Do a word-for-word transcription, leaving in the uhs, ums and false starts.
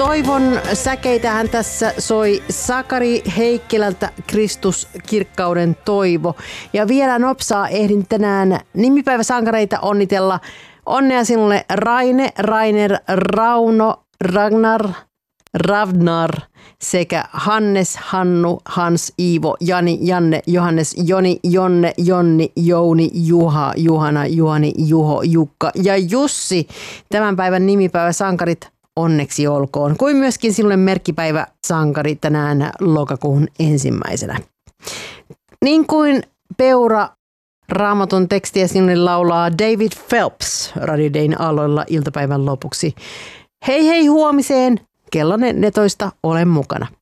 Toivon säkeitähän tässä soi Sakari Heikkilältä Kristus kirkkauden toivo. Ja vielä nopsaa ehdin tänään nimipäiväsankareita onnitella. Onnea sinulle Raine, Rainer, Rauno, Ragnar, Ravnar sekä Hannes, Hannu, Hans, Iivo, Jani, Janne, Johannes, Joni, Jonne, Jonni, Jouni, Juha, Juhana, Juhani, Juho, Jukka ja Jussi. Tämän päivän nimipäiväsankarit onneksi olkoon. Kuin myöskin sinulle merkkipäiväsankari tänään lokakuun ensimmäisenä. Niin kuin Peura Raamatun tekstiä sinulle laulaa David Phelps Radio Dayn aloilla iltapäivän lopuksi. Hei hei huomiseen, kello neljätoista, olen mukana.